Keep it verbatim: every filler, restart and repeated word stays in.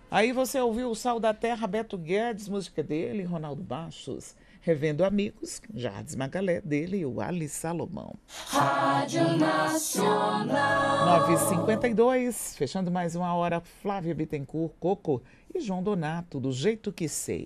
Aí você ouviu o Sal da Terra, Beto Guedes, música dele, Ronaldo Baixos. Revendo Amigos, Jardim Magalé, dele e o Ali Salomão. Rádio Nacional. nove e cinquenta e dois, fechando mais uma hora, Flávia Bittencourt, Coco e João Donato, do jeito que sei.